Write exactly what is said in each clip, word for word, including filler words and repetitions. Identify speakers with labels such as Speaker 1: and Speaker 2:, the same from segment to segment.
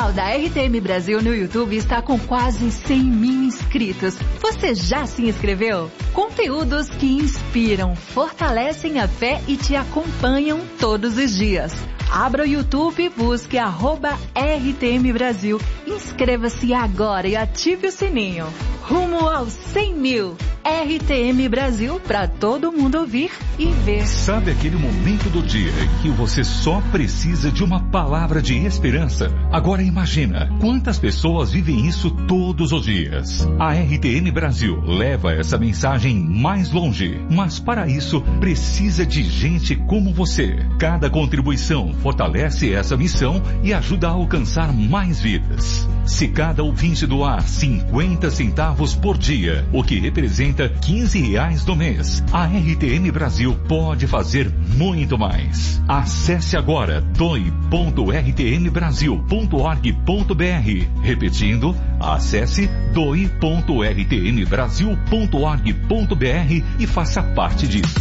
Speaker 1: canal da R T M Brasil no YouTube está com quase cem mil inscritos. Você já se inscreveu? Conteúdos que inspiram, fortalecem a fé e te acompanham todos os dias. Abra o YouTube e busque arroba R T M Brasil. Inscreva-se agora e ative o sininho. Rumo aos cem mil. R T M Brasil para todo mundo ouvir e ver.
Speaker 2: Sabe aquele momento do dia em que você só precisa de uma palavra de esperança? Agora imagina quantas pessoas vivem isso todos os dias. A R T M Brasil leva essa mensagem mais longe, mas para isso precisa de gente como você. Cada contribuição fortalece essa missão e ajuda a alcançar mais vidas. Se cada ouvinte doar cinquenta centavos por dia, o que representa quinze reais no mês, a R T M Brasil pode fazer muito mais. Acesse agora doe ponto r t m brasil ponto org ponto b r. Repetindo, acesse doe ponto r t m brasil ponto org ponto b r e faça parte disso.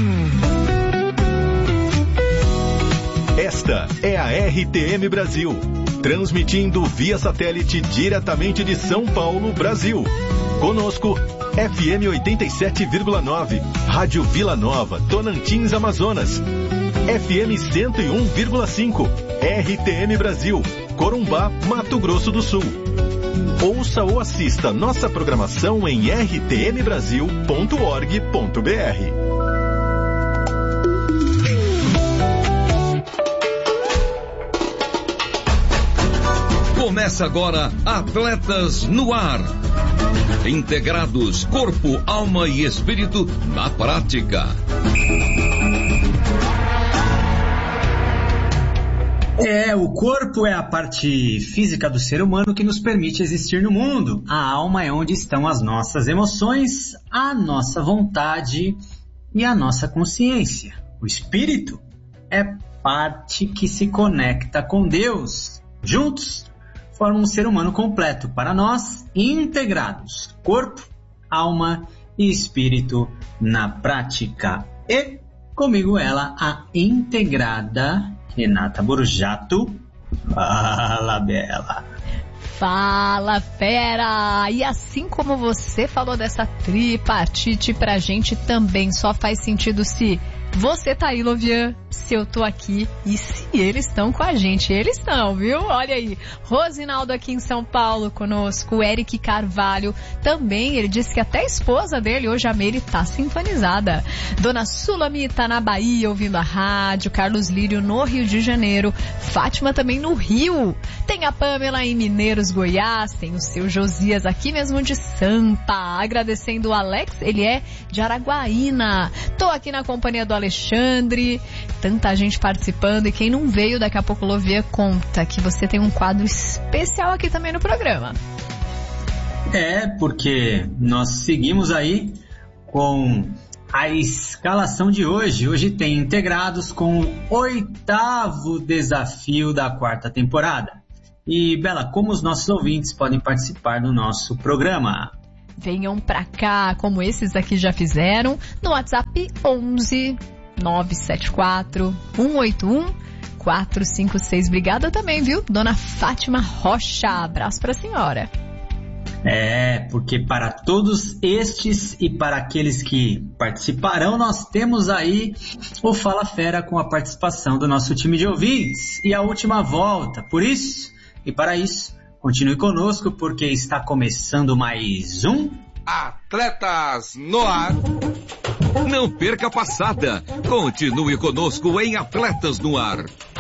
Speaker 3: Esta é a R T M Brasil, transmitindo via satélite diretamente de São Paulo, Brasil. Conosco, F M oitenta e sete vírgula nove, Rádio Vila Nova, Tocantins, Amazonas. F M cento e um vírgula cinco, R T M Brasil, Corumbá, Mato Grosso do Sul. Ouça ou assista nossa programação em r t m brasil ponto org ponto b r.
Speaker 4: Começa agora Atletas no Ar. Integrados, corpo, alma e espírito na prática.
Speaker 5: É, o corpo é a parte física do ser humano que nos permite existir no mundo. A alma é onde estão as nossas emoções, a nossa vontade e a nossa consciência. O espírito é parte que se conecta com Deus. Juntos, formam um ser humano completo para nós, integrados, corpo, alma e espírito na prática. E comigo ela, a integrada Renata Borjato. Fala, Bela.
Speaker 6: Fala, fera! E assim como você falou dessa tripartite, pra gente também só faz sentido se você tá aí, Lovian, se eu tô aqui e se eles estão com a gente. Eles estão, viu? Olha aí. Rosinaldo aqui em São Paulo conosco. O Eric Carvalho também. Ele disse que até a esposa dele, hoje a Meire, tá sintonizada. Dona Sulamita na Bahia, ouvindo a rádio. Carlos Lírio no Rio de Janeiro. Fátima também no Rio. Tem a Pamela em Mineiros, Goiás. Tem o seu Josias aqui mesmo de Sampa. Agradecendo o Alex, ele é de Araguaína. Tô aqui na companhia do Alexandre. Tanta gente participando, e quem não veio, daqui a pouco o Lovia conta que você tem um quadro especial aqui também no programa.
Speaker 5: É, porque nós seguimos aí com a escalação de hoje. Hoje tem integrados com o oitavo desafio da quarta temporada. E, Bela, como os nossos ouvintes podem participar do nosso programa?
Speaker 6: Venham pra cá, como esses aqui já fizeram, no WhatsApp onze nove sete quatro um oito um quatro cinco seis. Obrigada também, viu, Dona Fátima Rocha? Abraço pra senhora.
Speaker 5: É, porque para todos estes e para aqueles que participarão, nós temos aí o Fala Fera com a participação do nosso time de ouvintes e a última volta. Por isso, e para isso, continue conosco, porque está começando mais um
Speaker 4: Atletas no Ar. Não perca a passada. Continue conosco em Atletas no Ar.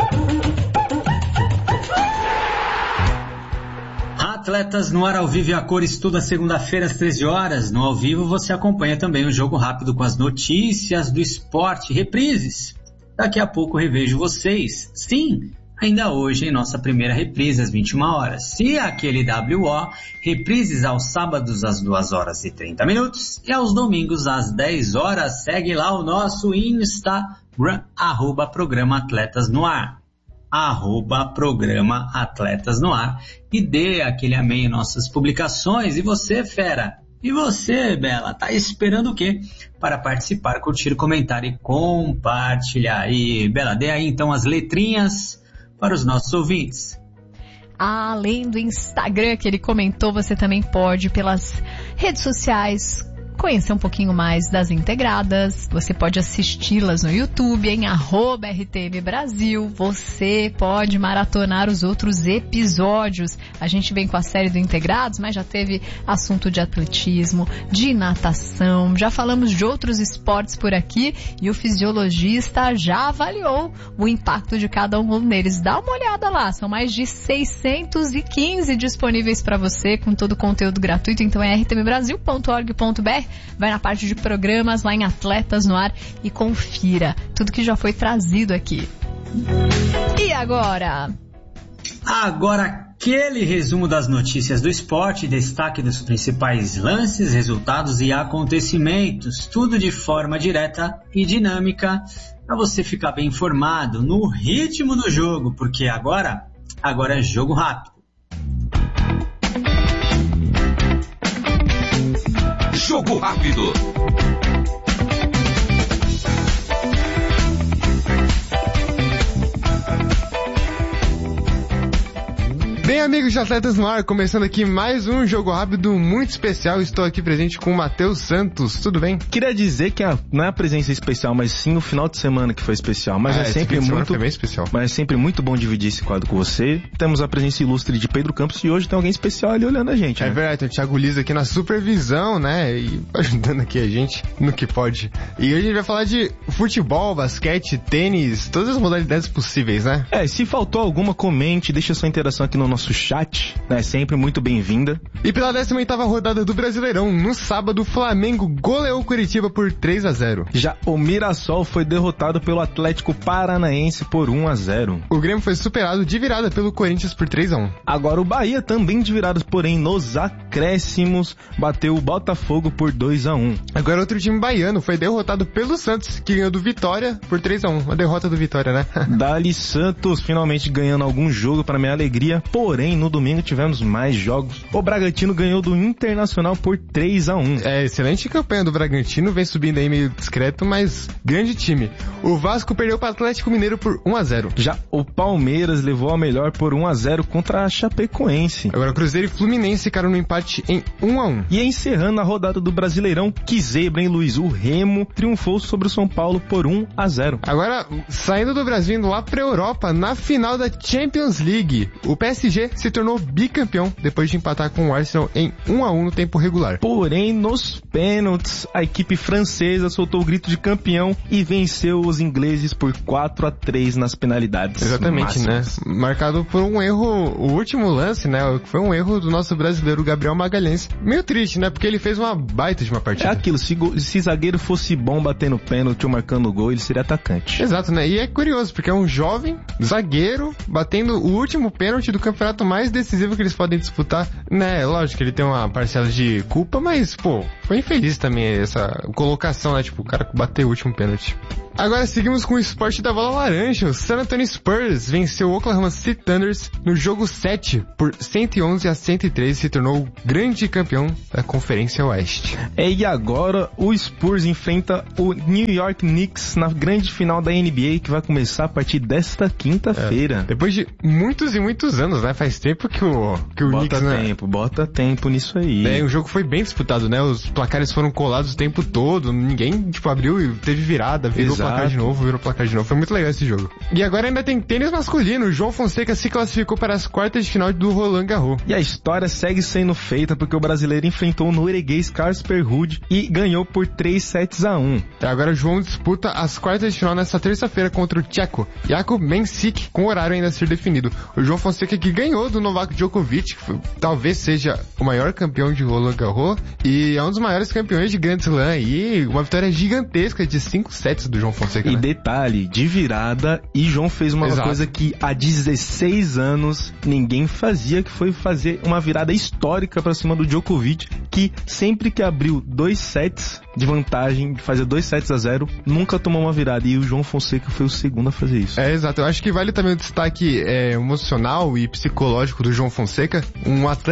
Speaker 5: Atletas no Ar, ao vivo e a cores, toda segunda-feira às treze horas. No ao vivo você acompanha também o Jogo Rápido com as notícias do esporte, reprises. Daqui a pouco revejo vocês. Sim, ainda hoje em nossa primeira reprise às vinte e uma horas. E aquele W O, reprises aos sábados às duas horas e trinta minutos e aos domingos às dez horas. Segue lá o nosso Instagram, arroba Programa Atletas no Ar. Arroba Programa Atletas no Ar. E dê aquele amém em nossas publicações. E você, fera? E você, Bela? Tá esperando o quê? Para participar, curtir, comentar e compartilhar. E, Bela, dê aí então as letrinhas para os nossos ouvintes.
Speaker 6: além do Instagram que ele comentou, você também pode pelas redes sociais conhecer um pouquinho mais das integradas. Você pode assisti-las no YouTube em arroba R T M Brasil. Você pode maratonar os outros episódios. A gente vem com a série do Integrados, mas já teve assunto de atletismo, de natação, já falamos de outros esportes por aqui e o fisiologista já avaliou o impacto de cada um deles. Dá uma olhada lá, são mais de seiscentos e quinze disponíveis para você com todo o conteúdo gratuito. Então é r t m brasil ponto org ponto b r. Vai na parte de programas lá em Atletas no Ar e confira tudo que já foi trazido aqui. E agora?
Speaker 5: Agora aquele resumo das notícias do esporte, destaque dos principais lances, resultados e acontecimentos, tudo de forma direta e dinâmica para você ficar bem informado no ritmo do jogo, porque agora, agora é jogo rápido.
Speaker 4: Jogo rápido.
Speaker 7: Bem, amigos de Atletas no Ar, começando aqui mais um jogo rápido muito especial. Estou aqui presente com o Matheus Santos, tudo bem?
Speaker 8: Queria dizer que a, não é a presença especial, mas sim o final de semana que foi especial. Mas ah, é sempre muito foi bem especial. Mas é sempre muito bom dividir esse quadro com você. Temos a presença ilustre de Pedro Campos e hoje tem alguém especial ali olhando a gente.
Speaker 7: É
Speaker 8: né?
Speaker 7: verdade, tem o Thiago Liza aqui na supervisão, né? E ajudando aqui a gente no que pode. E hoje a gente vai falar de futebol, basquete, tênis, todas as modalidades possíveis, né?
Speaker 8: É, se faltou alguma, comente, deixa sua interação aqui no nosso chat, né? Sempre muito bem-vinda.
Speaker 7: E pela décima oitava rodada do Brasileirão, no sábado, o Flamengo goleou Curitiba por três a zero.
Speaker 8: Já o Mirassol foi derrotado pelo Atlético Paranaense por um a zero.
Speaker 7: O Grêmio foi superado de virada pelo Corinthians por três a um.
Speaker 8: Agora o Bahia também de virada, porém nos acréscimos, bateu o Botafogo por dois a um.
Speaker 7: Agora outro time baiano foi derrotado pelo Santos, que ganhou do Vitória por três a um. A derrota do Vitória, né?
Speaker 8: Dali Santos finalmente ganhando algum jogo para minha alegria, porém no domingo tivemos mais jogos. O Bragantino ganhou do Internacional por três a um.
Speaker 7: É, excelente campanha do Bragantino, vem subindo aí meio discreto, mas grande time. O Vasco perdeu para o Atlético Mineiro por um a zero.
Speaker 8: Já o Palmeiras levou a melhor por um a zero contra a Chapecoense.
Speaker 7: Agora Cruzeiro e Fluminense ficaram no empate em um a um.
Speaker 8: E encerrando a rodada do Brasileirão, que zebra, hein, Luiz? O Remo triunfou sobre o São Paulo por um a zero.
Speaker 7: Agora, saindo do Brasil, indo lá pra Europa, na final da Champions League, o P S G se tornou bicampeão depois de empatar com o Arsenal em um a um no tempo regular.
Speaker 8: Porém, nos pênaltis, a equipe francesa soltou o grito de campeão e venceu os ingleses por quatro a três nas penalidades.
Speaker 7: Exatamente, máximas. Né? Marcado por um erro, o último lance, né? Foi um erro do nosso brasileiro Gabriel Magalhães. Meio triste, né? Porque ele fez uma baita de uma partida.
Speaker 8: É aquilo, se, se zagueiro fosse bom batendo pênalti ou marcando gol, ele seria atacante.
Speaker 7: Exato, né? E é curioso, porque é um jovem zagueiro batendo o último pênalti do campeonato mais decisivo que eles podem disputar, né? Lógico que ele tem uma parcela de culpa, mas, pô, foi infeliz também essa colocação, né? Tipo, o cara bateu o último pênalti. Agora seguimos com o esporte da bola laranja. O San Antonio Spurs venceu o Oklahoma City Thunders no jogo sete por cento e onze a cento e três e se tornou o grande campeão da Conferência Oeste.
Speaker 8: É, e agora o Spurs enfrenta o New York Knicks na grande final da N B A, que vai começar a partir desta quinta-feira.
Speaker 7: É, depois de muitos e muitos anos, né? Faz tempo que o, que o
Speaker 8: bota
Speaker 7: Knicks... Bota
Speaker 8: tempo, né? bota tempo nisso aí.
Speaker 7: É, o jogo foi bem disputado, né? Os placares foram colados o tempo todo, ninguém, tipo, abriu e teve virada, virou Exato. placar de novo, virou placar de novo. Foi muito legal esse jogo. E agora ainda tem tênis masculino. O João Fonseca se classificou para as quartas de final do Roland Garros.
Speaker 8: E a história segue sendo feita porque o brasileiro enfrentou o norueguês Casper Ruud e ganhou por três sets a um.
Speaker 7: E agora o João disputa as quartas de final nesta terça-feira contra o tcheco Jakub Mensik, com horário ainda a ser definido. O João Fonseca que ganhou do Novak Djokovic, que foi, talvez seja o maior campeão de Roland Garros e é um dos maiores campeões de Grand Slam, e uma vitória gigantesca de cinco sets do João Fonseca.
Speaker 8: E
Speaker 7: né?
Speaker 8: detalhe, de virada, e João fez uma Exato. coisa que há dezesseis anos ninguém fazia, que foi fazer uma virada histórica pra cima do Djokovic, que sempre que abriu dois sets de vantagem, de fazer dois sets a zero, nunca tomou uma virada, e o João Fonseca foi o segundo a fazer isso.
Speaker 7: É, exato. Eu acho que vale também o destaque é, emocional e psicológico do João Fonseca, um atleta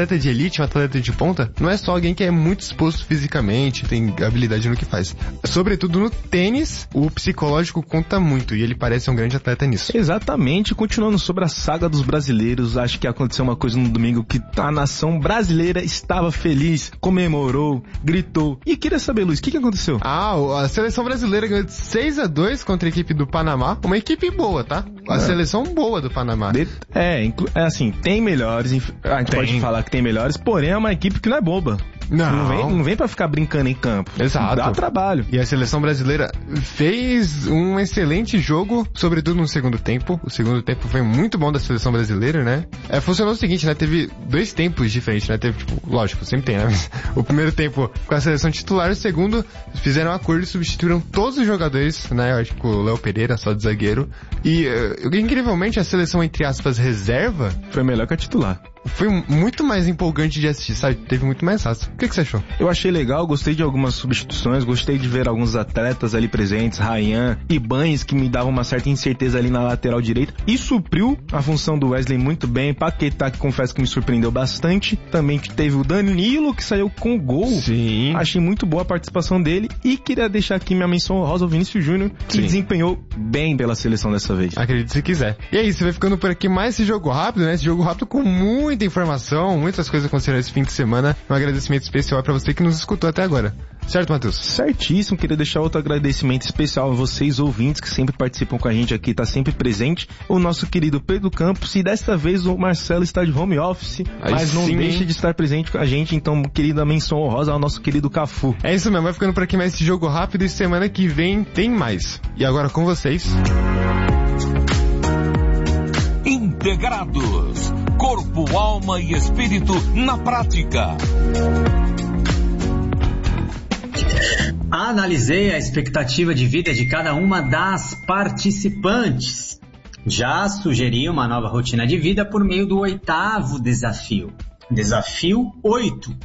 Speaker 7: atleta de elite, um atleta de ponta, não é só alguém que é muito exposto fisicamente, tem habilidade no que faz. Sobretudo no tênis, o psicológico conta muito e ele parece um grande atleta nisso.
Speaker 8: Exatamente, continuando sobre a saga dos brasileiros, acho que aconteceu uma coisa no domingo que a nação brasileira estava feliz, comemorou, gritou. E queria saber, Luiz, o que, que aconteceu?
Speaker 7: Ah, a seleção brasileira ganhou de seis a dois contra a equipe do Panamá, uma equipe boa, tá? A é. seleção boa do Panamá.
Speaker 8: De... É, inclu... é assim, tem melhores, a gente tem. pode falar que tem melhores, porém é uma equipe que não é boba.
Speaker 7: Não.
Speaker 8: Não vem, não vem pra ficar brincando em campo.
Speaker 7: Exato.
Speaker 8: Dá trabalho.
Speaker 7: E a seleção brasileira fez um excelente jogo, sobretudo no segundo tempo. O segundo tempo foi muito bom da seleção brasileira, né? É, funcionou o seguinte, né? Teve dois tempos diferentes, né? Teve, tipo, lógico, sempre tem, né? Mas o primeiro tempo com a seleção titular, o segundo fizeram um acordo e substituíram todos os jogadores, né? Eu acho que o Léo Pereira, só de zagueiro. E, uh, incrivelmente, a seleção, entre aspas, reserva...
Speaker 8: Foi melhor que a titular.
Speaker 7: Foi muito mais empolgante de assistir, sabe? Teve muito mais raça. O que, que você achou?
Speaker 8: Eu achei legal, gostei de algumas substituições, gostei de ver alguns atletas ali presentes, Ryan, Ibanes, que me davam uma certa incerteza ali na lateral direita, e supriu a função do Wesley muito bem. Paquetá, que confesso que me surpreendeu bastante. Também teve o Danilo, que saiu com gol.
Speaker 7: Sim.
Speaker 8: Achei muito boa a participação dele, e queria deixar aqui minha menção honrosa ao Vinícius Júnior, que Sim. desempenhou bem pela seleção dessa vez.
Speaker 7: Acredite se quiser. E aí, você vai ficando por aqui mais esse jogo rápido, né? Esse jogo rápido com muito muita informação, muitas coisas aconteceram esse fim de semana. Um agradecimento especial para você que nos escutou até agora. Certo, Matheus?
Speaker 8: Certíssimo. Queria deixar outro agradecimento especial a vocês, ouvintes, que sempre participam com a gente aqui, tá sempre presente. O nosso querido Pedro Campos, e desta vez o Marcelo está de home office, Aí mas não sim, deixe de estar presente com a gente, então, querida menção honrosa ao nosso querido Cafu.
Speaker 7: É isso mesmo, vai ficando por aqui mais esse jogo rápido e semana que vem tem mais. E agora com vocês...
Speaker 4: Integrados. Corpo, alma e espírito na prática.
Speaker 5: Analisei a expectativa de vida de cada uma das participantes. Já sugeri uma nova rotina de vida por meio do oitavo desafio. Desafio oito.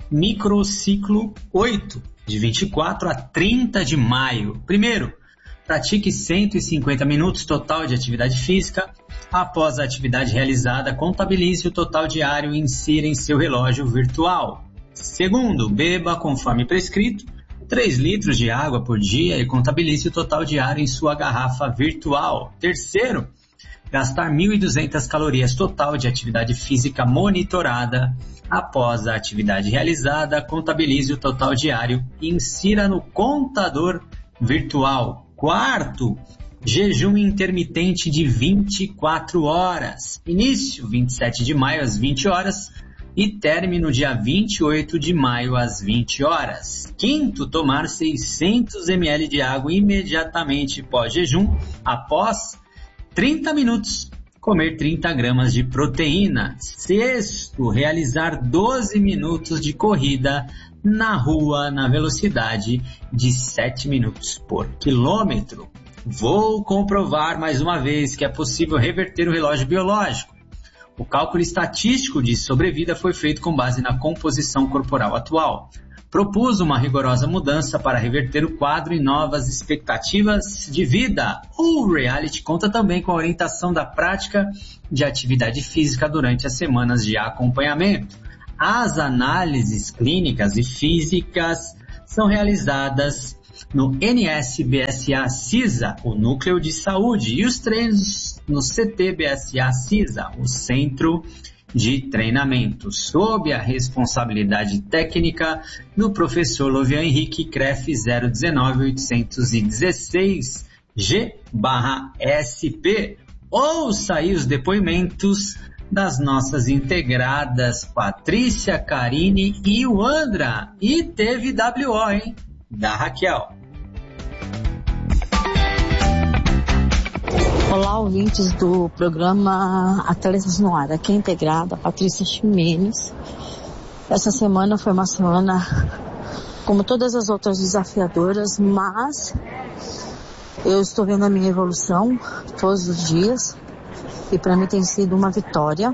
Speaker 5: Microciclo oito, de vinte e quatro a trinta de maio. Primeiro, pratique cento e cinquenta minutos total de atividade física. Após a atividade realizada, contabilize o total diário e insira em seu relógio virtual. Segundo, beba, conforme prescrito, três litros de água por dia e contabilize o total diário em sua garrafa virtual. Terceiro, gastar mil e duzentas calorias total de atividade física monitorada. Após a atividade realizada, contabilize o total diário e insira no contador virtual. Quarto, jejum intermitente de vinte e quatro horas. Início vinte e sete de maio às vinte horas e término dia vinte e oito de maio às vinte horas. Quinto, tomar seiscentos mililitros de água imediatamente pós-jejum. Após trinta minutos, comer trinta gramas de proteína. Sexto, realizar doze minutos de corrida na rua na velocidade de sete minutos por quilômetro. Vou comprovar mais uma vez que é possível reverter o relógio biológico. O cálculo estatístico de sobrevida foi feito com base na composição corporal atual. Propus uma rigorosa mudança para reverter o quadro e novas expectativas de vida. O reality conta também com a orientação da prática de atividade física durante as semanas de acompanhamento. As análises clínicas e físicas são realizadas no N S B S A CISA, o Núcleo de Saúde, e os treinos no C T B S A CISA, o Centro de Treinamento, sob a responsabilidade técnica do professor Lovian Henrique, C R E F zero um nove oito um seis G S P. Ouça aí os depoimentos das nossas integradas Patrícia, Karine e Wandra. E teve W O, hein? Da Raquel.
Speaker 9: Olá, ouvintes do programa Atletas no Ar. Aqui é integrada Patrícia Ximenes. Essa semana foi uma semana, como todas as outras, desafiadoras, mas eu estou vendo a minha evolução todos os dias e para mim tem sido uma vitória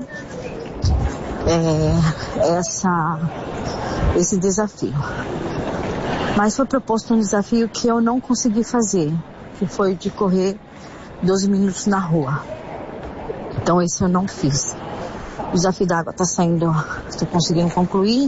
Speaker 9: é, essa, esse desafio. Mas foi proposto um desafio que eu não consegui fazer, que foi de correr doze minutos na rua. Então esse eu não fiz. O desafio da água está saindo, estou conseguindo concluir.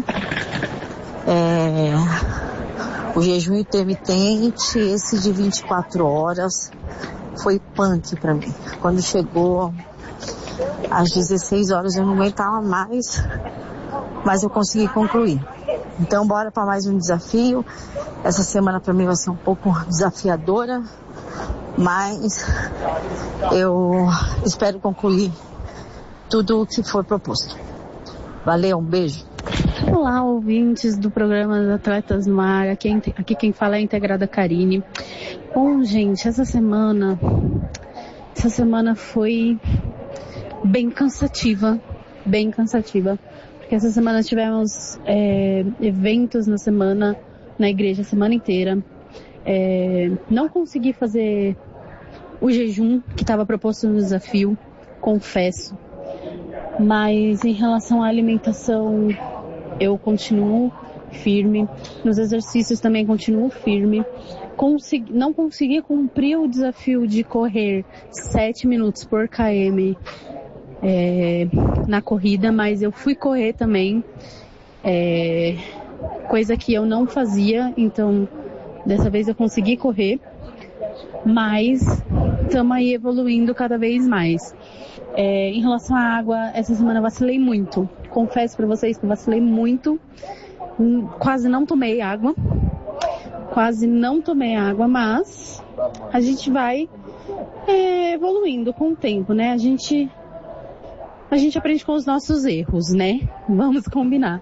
Speaker 9: É, o jejum intermitente, esse de vinte e quatro horas, foi punk para mim. Quando chegou às dezesseis horas eu não aguentava mais, mas eu consegui concluir. Então bora para mais um desafio. Essa semana para mim vai ser um pouco desafiadora, mas eu espero concluir tudo o que for proposto. Valeu, um beijo.
Speaker 10: Olá, ouvintes do programa Atletas no Ar, aqui, aqui quem fala é a Integrada Karine. Bom, gente, essa semana, essa semana foi bem cansativa, bem cansativa, porque essa semana tivemos é, eventos na semana, na igreja a semana inteira. É, não consegui fazer o jejum que estava proposto no desafio, confesso, mas em relação à alimentação eu continuo firme, nos exercícios também continuo firme. Consegui, não consegui cumprir o desafio de correr sete minutos por quilômetro é, na corrida, mas eu fui correr também, é, coisa que eu não fazia, então dessa vez eu consegui correr, mas estamos aí evoluindo cada vez mais. É, em relação à água, essa semana eu vacilei muito. Confesso para vocês que eu vacilei muito. Quase não tomei água. Quase não tomei água, mas a gente vai é, evoluindo com o tempo, né? A gente, a gente aprende com os nossos erros, né? Vamos combinar.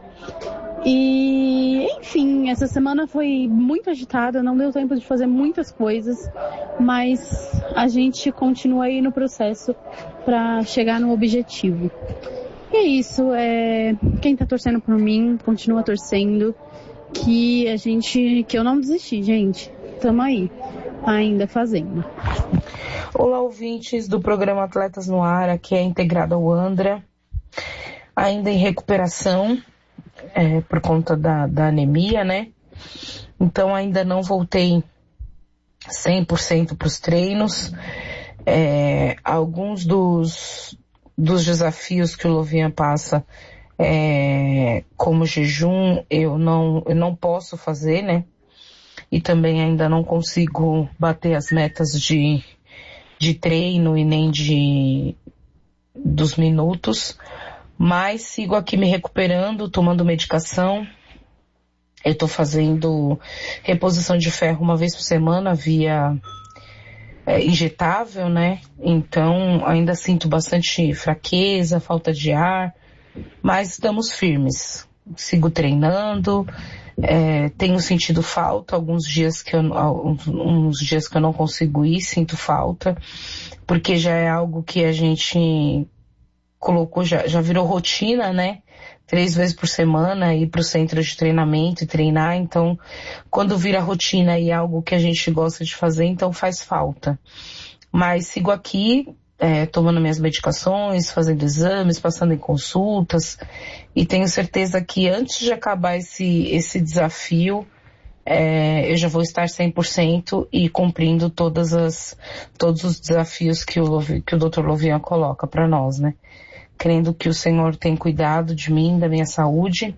Speaker 10: E, enfim, essa semana foi muito agitada, não deu tempo de fazer muitas coisas, mas a gente continua aí no processo para chegar no objetivo. E é isso, é, quem tá torcendo por mim, continua torcendo, que a gente, que eu não desisti, gente. Tamo aí, ainda fazendo.
Speaker 11: Olá, ouvintes do programa Atletas no Ar, aqui é a Integrada Wandra, ainda em recuperação. É, por conta da, da anemia, né? Então ainda não voltei cem por cento para os treinos. É, alguns dos, dos desafios que o Lovinha passa, é, como jejum, eu não, eu não posso fazer, né? E também ainda não consigo bater as metas de, de treino e nem de dos minutos. Mas sigo aqui me recuperando, tomando medicação. Eu estou fazendo reposição de ferro uma vez por semana via é, injetável, né? Então ainda sinto bastante fraqueza, falta de ar, mas estamos firmes. Sigo treinando, é, tenho sentido falta alguns dias que eu, uns, uns dias que eu não consigo ir, sinto falta, porque já é algo que a gente colocou, já, já virou rotina, né? Três vezes por semana ir para o centro de treinamento e treinar, então quando vira rotina e é algo que a gente gosta de fazer, então faz falta. Mas sigo aqui, é, tomando minhas medicações, fazendo exames, passando em consultas, e tenho certeza que antes de acabar esse, esse desafio, é, eu já vou estar cem por cento e cumprindo todas as, todos os desafios que o, que o doutor Lovinha coloca para nós, né? Crendo que o Senhor tem cuidado de mim, da minha saúde.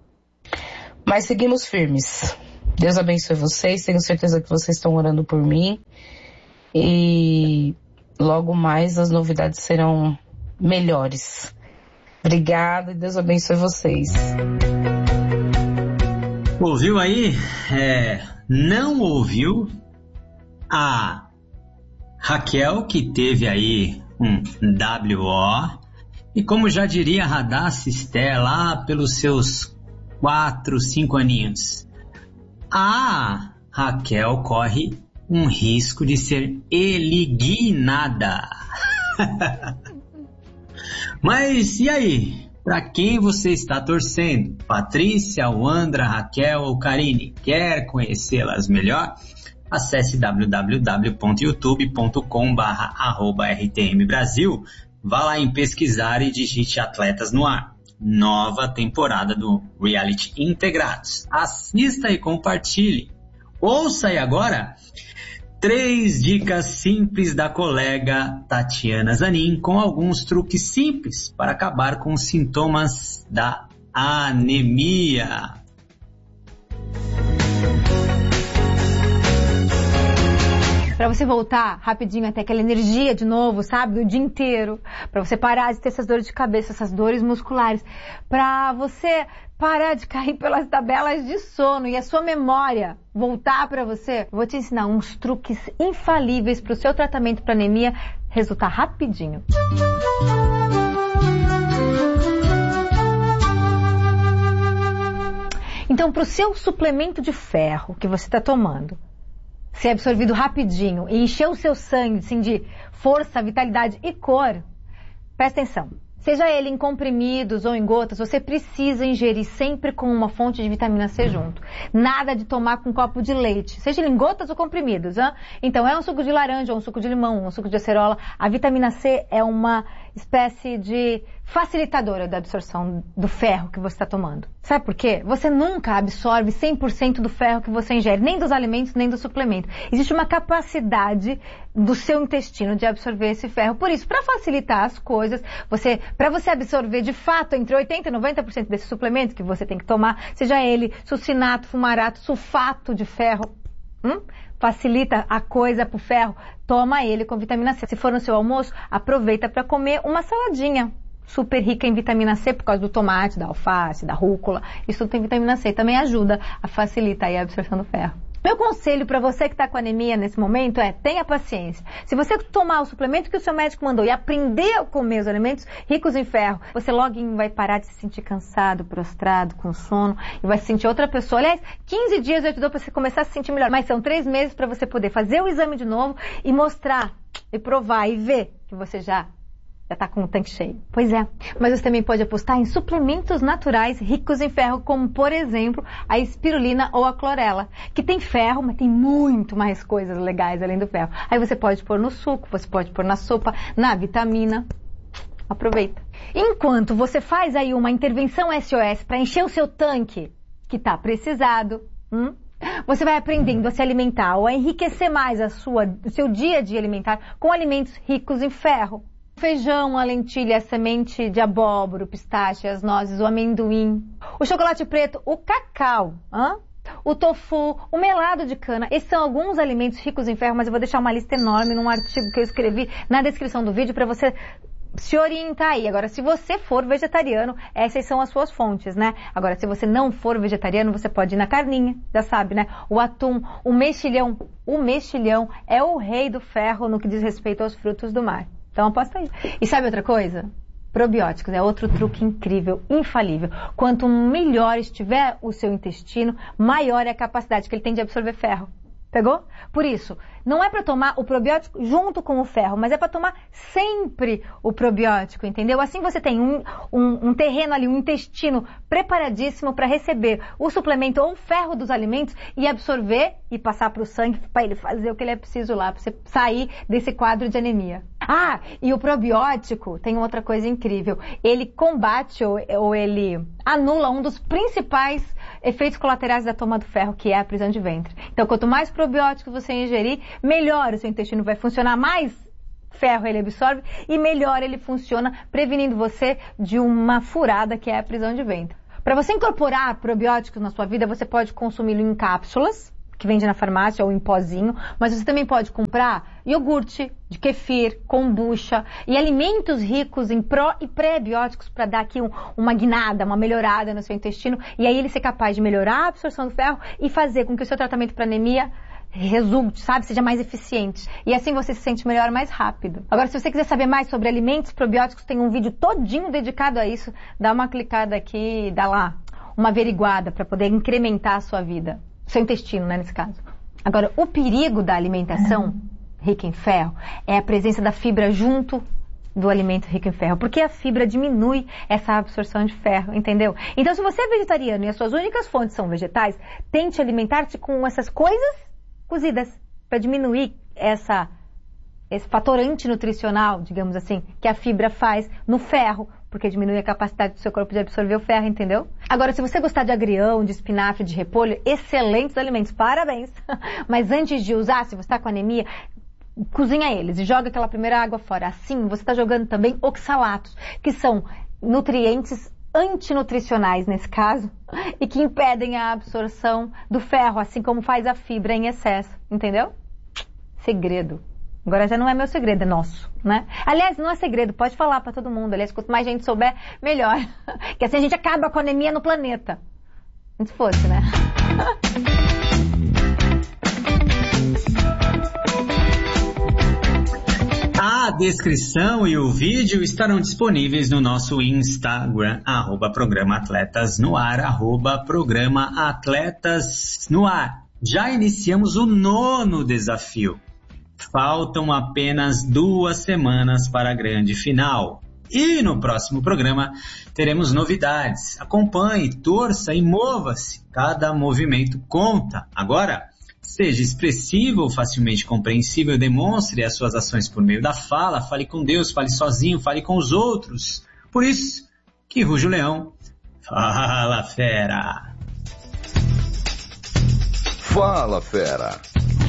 Speaker 11: Mas seguimos firmes. Deus abençoe vocês. Tenho certeza que vocês estão orando por mim. E logo mais as novidades serão melhores. Obrigada e Deus abençoe vocês.
Speaker 5: Ouviu aí? É, não ouviu a Raquel, que teve aí um W O. E como já diria Radassa Esté, lá pelos seus quatro, cinco aninhos, a Raquel corre um risco de ser eliminada. Mas e aí? Para quem você está torcendo? Patrícia, Wandra, Raquel ou Karine? Quer conhecê-las melhor? Acesse w w w ponto youtube ponto com barra arroba r t m brasil. Vá lá em pesquisar e digite Atletas no Ar. Nova temporada do Reality Integrados. Assista e compartilhe. Ouça aí agora Três dicas simples da colega Tatiana Zanin com alguns truques simples para acabar com os sintomas da anemia.
Speaker 12: Para você voltar rapidinho até aquela energia de novo, sabe, do dia inteiro. Para você parar de ter essas dores de cabeça, essas dores musculares. Para você parar de cair pelas tabelas de sono e a sua memória voltar para você. Vou te ensinar uns truques infalíveis para o seu tratamento para anemia resultar rapidinho. Então, para o seu suplemento de ferro que você está tomando ser absorvido rapidinho e encher o seu sangue assim, de força, vitalidade e cor, presta atenção. Seja ele em comprimidos ou em gotas, você precisa ingerir sempre com uma fonte de vitamina C junto. Nada de tomar com um copo de leite, seja ele em gotas ou comprimidos. Hein? Então, é um suco de laranja, ou um suco de limão, um suco de acerola. A vitamina C é uma espécie de facilitadora da absorção do ferro que você está tomando. Sabe por quê? Você nunca absorve cem por cento do ferro que você ingere, nem dos alimentos, nem do suplemento. Existe uma capacidade do seu intestino de absorver esse ferro. Por isso, para facilitar as coisas, você, para você absorver de fato entre oitenta por cento e noventa por cento desse suplemento que você tem que tomar, seja ele succinato, fumarato, sulfato de ferro, hum? facilita a coisa pro ferro, toma ele com vitamina C. Se for no seu almoço, aproveita para comer uma saladinha super rica em vitamina C por causa do tomate, da alface, da rúcula. Isso tudo tem vitamina C. Também ajuda a facilitar aí a absorção do ferro. Meu conselho para você que está com anemia nesse momento é, tenha paciência. Se você tomar o suplemento que o seu médico mandou e aprender a comer os alimentos ricos em ferro, você logo vai parar de se sentir cansado, prostrado, com sono e vai se sentir outra pessoa. Aliás, quinze dias eu te dou para você começar a se sentir melhor, mas são três meses para você poder fazer o exame de novo e mostrar, e provar, e ver que você já já está com o tanque cheio. Pois é, mas você também pode apostar em suplementos naturais ricos em ferro, como, por exemplo, a espirulina ou a clorela, que tem ferro, mas tem muito mais coisas legais além do ferro. Aí você pode pôr no suco, você pode pôr na sopa, na vitamina. Aproveita. Enquanto você faz aí uma intervenção S O S para encher o seu tanque, que está precisado, hum? Você vai aprendendo a se alimentar ou a enriquecer mais a sua, o seu dia a dia alimentar com alimentos ricos em ferro. Feijão, a lentilha, a semente de abóbora, o pistache, as nozes, o amendoim, o chocolate preto, o cacau, hein? O tofu, o melado de cana. Esses são alguns alimentos ricos em ferro, mas eu vou deixar uma lista enorme num artigo que eu escrevi na descrição do vídeo para você se orientar aí. Agora, se você for vegetariano, essas são as suas fontes, né? Agora, se você não for vegetariano, você pode ir na carninha, já sabe, né? O atum, o mexilhão. O mexilhão é o rei do ferro no que diz respeito aos frutos do mar. Então aposta aí. E sabe outra coisa? Probióticos é outro truque incrível, infalível. Quanto melhor estiver o seu intestino, maior é a capacidade que ele tem de absorver ferro. Pegou? Por isso, não é para tomar o probiótico junto com o ferro, mas é para tomar sempre o probiótico, entendeu? Assim você tem um, um, um terreno ali, um intestino preparadíssimo para receber o suplemento ou o ferro dos alimentos e absorver e passar para o sangue para ele fazer o que ele é preciso lá, para você sair desse quadro de anemia. Ah, e o probiótico tem outra coisa incrível. Ele combate ou, ou ele anula um dos principais efeitos colaterais da toma do ferro, que é a prisão de ventre. Então, quanto mais probióticos você ingerir, melhor o seu intestino vai funcionar, mais ferro ele absorve e melhor ele funciona, prevenindo você de uma furada que é a prisão de ventre. Para você incorporar probióticos na sua vida, você pode consumi-lo em cápsulas, que vende na farmácia ou em pozinho, mas você também pode comprar iogurte, de kefir, kombucha e alimentos ricos em pró e pré-bióticos para dar aqui um, uma guinada, uma melhorada no seu intestino e aí ele ser capaz de melhorar a absorção do ferro e fazer com que o seu tratamento para anemia resulte, sabe, seja mais eficiente. E assim você se sente melhor mais rápido. Agora, se você quiser saber mais sobre alimentos probióticos, tem um vídeo todinho dedicado a isso. Dá uma clicada aqui e dá lá uma averiguada para poder incrementar a sua vida. Seu intestino, né, nesse caso. Agora, o perigo da alimentação rica em ferro é a presença da fibra junto do alimento rico em ferro, porque a fibra diminui essa absorção de ferro, entendeu? Então, se você é vegetariano e as suas únicas fontes são vegetais, tente alimentar-se com essas coisas cozidas, para diminuir essa esse fator antinutricional, digamos assim, que a fibra faz no ferro, porque diminui a capacidade do seu corpo de absorver o ferro, entendeu? Agora, se você gostar de agrião, de espinafre, de repolho, excelentes alimentos, parabéns! Mas antes de usar, se você está com anemia, cozinha eles e joga aquela primeira água fora. Assim, você está jogando também oxalatos, que são nutrientes antinutricionais nesse caso, e que impedem a absorção do ferro, assim como faz a fibra em excesso, entendeu? Segredo. Agora já não é meu segredo, é nosso, né? Aliás, não é segredo, pode falar pra todo mundo. Aliás, quanto mais gente souber, melhor. Que assim a gente acaba com a anemia no planeta. Se fosse, né?
Speaker 5: A descrição e o vídeo estarão disponíveis no nosso Instagram, arroba Programa Atletas no Ar, arroba Programa Atletas no Ar. Já iniciamos o nono desafio. Faltam apenas duas semanas para a grande final. E no próximo programa teremos novidades. Acompanhe, torça e mova-se. Cada movimento conta. Agora, seja expressivo, facilmente compreensível, demonstre as suas ações por meio da fala. Fale com Deus, fale sozinho, fale com os outros. Por isso que ruge o leão. Fala, fera!
Speaker 4: Fala, fera!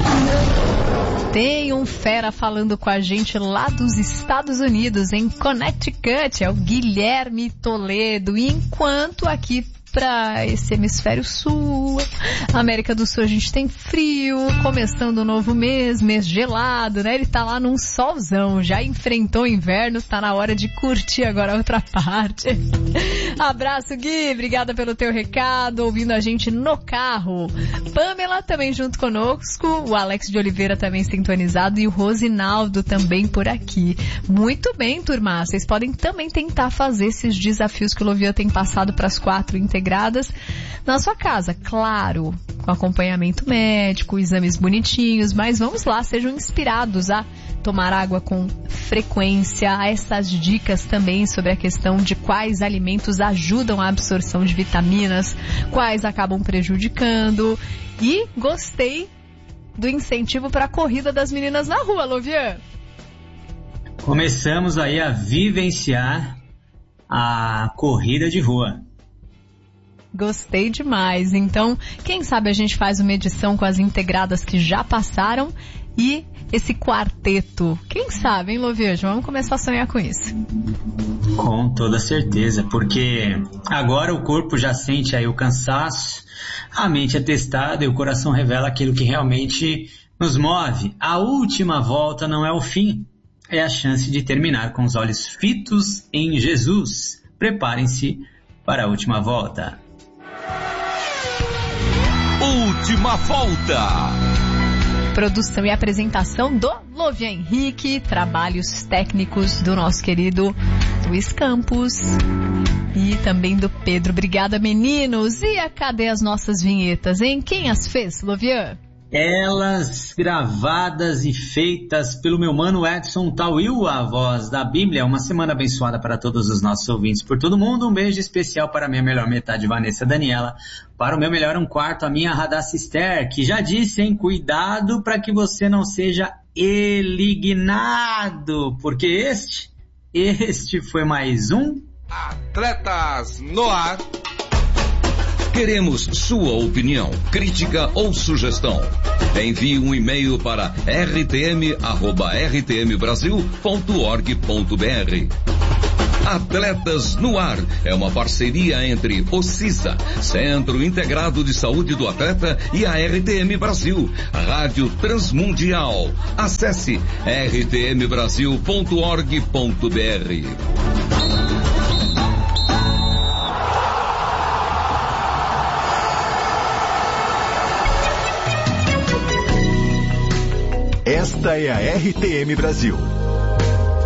Speaker 6: Tem um fera falando com a gente lá dos Estados Unidos, em Connecticut, é o Guilherme Toledo. E enquanto aqui para esse hemisfério sul, América do Sul, a gente tem frio, começando o novo mês, mês gelado, né? Ele tá lá num solzão, já enfrentou o inverno, tá na hora de curtir agora a outra parte. Abraço, Gui, obrigada pelo teu recado, ouvindo a gente no carro. Pamela também junto conosco, o Alex de Oliveira também sintonizado e o Rosinaldo também por aqui. Muito bem, turma, vocês podem também tentar fazer esses desafios que o Lovian tem passado para as quatro integradas na sua casa, claro, com acompanhamento médico, exames bonitinhos, mas vamos lá, sejam inspirados a tomar água com frequência, a essas dicas também sobre a questão de quais alimentos ajudam a absorção de vitaminas, quais acabam prejudicando. E gostei do incentivo para a corrida das meninas na rua, Lovian.
Speaker 5: Começamos aí a vivenciar a corrida de rua.
Speaker 6: Gostei demais. Então, quem sabe a gente faz uma edição com as integradas que já passaram e esse quarteto. Quem sabe, hein, Lovian? Vamos começar a sonhar com isso.
Speaker 5: Com toda certeza, porque agora o corpo já sente aí o cansaço, a mente é testada e o coração revela aquilo que realmente nos move. A última volta não é o fim, é a chance de terminar com os olhos fitos em Jesus. Preparem-se para a última volta.
Speaker 4: Última volta.
Speaker 6: Produção e apresentação do Lovian Henrique, trabalhos técnicos do nosso querido Luiz Campos e também do Pedro. Obrigada, meninos. E a, cadê as nossas vinhetas, hein? Quem as fez, Lovian?
Speaker 5: Elas gravadas e feitas pelo meu mano Edson Tawil, a voz da Bíblia. Uma semana abençoada para todos os nossos ouvintes por todo mundo. Um beijo especial para a minha melhor metade, Vanessa Daniela. Para o meu melhor um quarto, a minha Radassa Esther, que já disse, hein, cuidado para que você não seja elignado, porque este, este foi mais um
Speaker 4: Atletas no Ar. Queremos sua opinião, crítica ou sugestão. Envie um e-mail para r t m arroba r t m brasil ponto org ponto b r. Atletas no Ar é uma parceria entre o CISA, Centro Integrado de Saúde do Atleta, e a R T M Brasil, Rádio Transmundial. Acesse r t m brasil ponto org ponto b r.
Speaker 3: Esta é a R T M Brasil,